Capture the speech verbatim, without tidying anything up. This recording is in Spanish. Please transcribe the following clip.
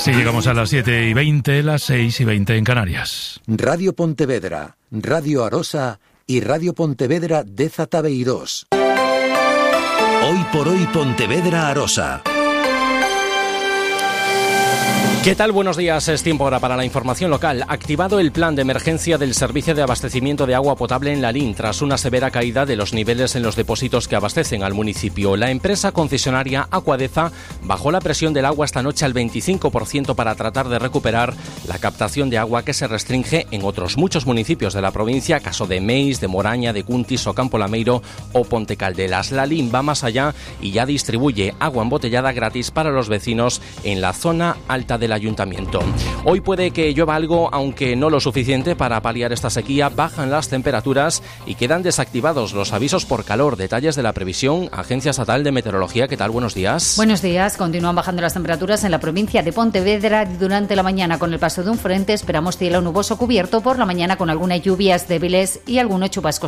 Así llegamos a las siete y veinte, las seis y veinte en Canarias. Radio Pontevedra, Radio Arosa y Radio Pontevedra de Zatabeirós. Hoy por hoy Pontevedra Arosa. ¿Qué tal? Buenos días. Es tiempo ahora para la información local. Activado el plan de emergencia del servicio de abastecimiento de agua potable en Lalín tras una severa caída de los niveles en los depósitos que abastecen al municipio. La empresa concesionaria Aquadeza bajó la presión del agua esta noche al veinticinco por ciento para tratar de recuperar la captación de agua que se restringe en otros muchos municipios de la provincia, caso de Meis, de Moraña, de Cuntis o Campo Lameiro o Ponte Caldelas. Lalín va más allá y ya distribuye agua embotellada gratis para los vecinos en la zona alta de la ayuntamiento. Hoy puede que llueva algo, aunque no lo suficiente para paliar esta sequía. Bajan las temperaturas y quedan desactivados los avisos por calor. Detalles de la previsión, Agencia Estatal de Meteorología. ¿Qué tal? Buenos días. Buenos días. Continúan bajando las temperaturas en la provincia de Pontevedra. Durante la mañana, con el paso de un frente, esperamos cielo nuboso cubierto. Por la mañana, con algunas lluvias débiles y algunos chubascos